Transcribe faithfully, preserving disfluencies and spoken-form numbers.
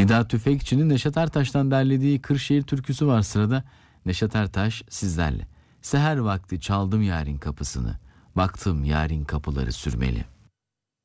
Vedat Tüfekçi'nin Neşet Ertaş'tan derlediği Kırşehir türküsü var sırada. Neşet Ertaş sizlerle. Seher vakti çaldım yarın kapısını, baktım yarın kapıları sürmeli.